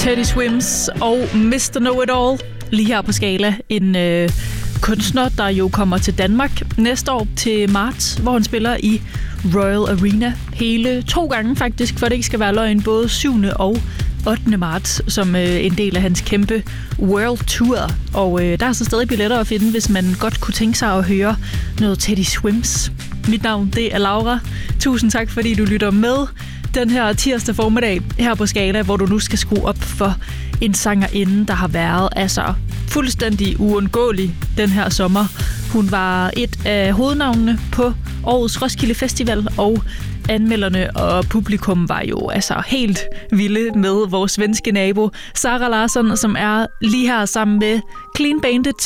Teddy Swims og Mr. Know-It-All lige her på Skala. En kunstner, der jo kommer til Danmark næste år til marts, hvor han spiller i Royal Arena hele 2 gange faktisk, for det ikke skal være løgn, både 7. og 8. marts som en del af hans kæmpe World Tour. Og der er så stadig billetter at finde, hvis man godt kunne tænke sig at høre noget Teddy Swims. Mit navn, det er Laura. Tusind tak, fordi du lytter med den her tirsdag formiddag her på Skala, hvor du nu skal skrue op for en sangerinde, der har været fuldstændig uundgåelig den her sommer. Hun var et af hovednavnene på årets Roskilde Festival, og anmelderne og publikum var jo helt vilde med vores svenske nabo Sara Larsson, som er lige her sammen med Clean Bandit